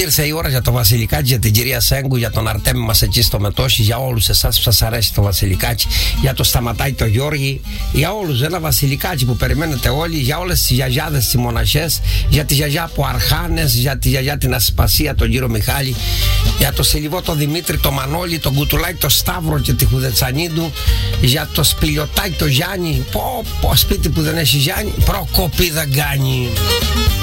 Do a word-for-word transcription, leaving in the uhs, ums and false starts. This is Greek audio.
ήρθε η ώρα για το Βασιλικάκι, για την κυρία Σέγκου, για τον Αρτέμι μας εκεί στο Μετώσι, για όλους εσάς που σας αρέσει το Βασιλικάκι, για το Σταματάει το Γιώργη, για όλους ένα Βασιλικάκι που περιμένετε όλοι, για όλες τις γιαγιάδες, τις μοναχές, για τη γιαγιά από Αρχάνες, για τη γιαγιά την Ασπασία, τον κύριο Μιχάλη, για το Σιλιβό, τον Δημήτρη, τον Μανώλη, τον Κουτουλάκη, τον Σταύρο και τη Χουδετσανίδου, για το Σπηλιωτάκι, τον Γιάννη, πω, πω σπίτι που δεν έχει Γιάννη, προκοπή δεν κάνει.